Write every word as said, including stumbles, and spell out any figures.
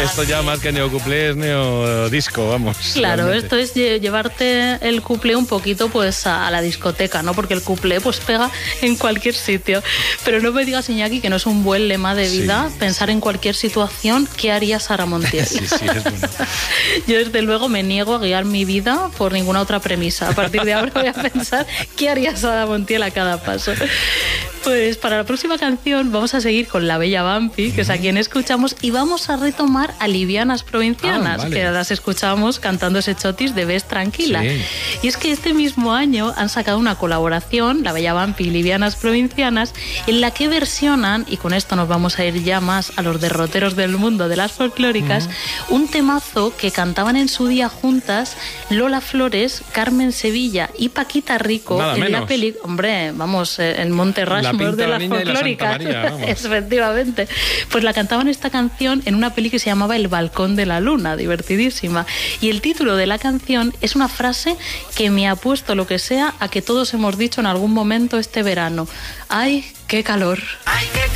esto ya más que neocuplé es neodisco, vamos. Claro, realmente. esto es llevarte el cuplé un poquito pues a la discoteca, ¿no? Porque el cuplé pues pega en cualquier sitio. Pero no me digas, Iñaki, que no es un buen lema de vida sí, pensar sí. en cualquier situación. ¿Qué haría Sara Montiel? Sí, sí, es bueno. Yo desde luego me niego a guiar mi vida por ninguna otra premisa. A partir de ahora voy a pensar qué haría Sara Montiel a cada paso. Pues para la próxima canción vamos a seguir con La Bella Vampi, que es a quien escuchamos, y vamos a retomar a Livianas Provincianas, ah, vale. que las escuchamos cantando ese chotis de Ves Tranquila. Sí. Y es que este mismo año han sacado una colaboración, La Bella Vampi y Livianas Provincianas, en la que versionan, y con esto nos vamos a ir ya más a los derroteros del mundo de las folclóricas, uh-huh. un temazo que cantaban en su día juntas Lola Flores, Carmen Sevilla y Paquita Rico Nada en menos. la peli, hombre, vamos, en Monte Rushmore de las folclóricas, efectivamente. Pues la cantaban esta canción en una peli que se llamaba El Balcón de la Luna, divertidísima. Y el título de la canción es una frase que me ha puesto lo que sea a que todos hemos dicho en algún momento este verano. ¡Ay, qué calor! ¡Ay, qué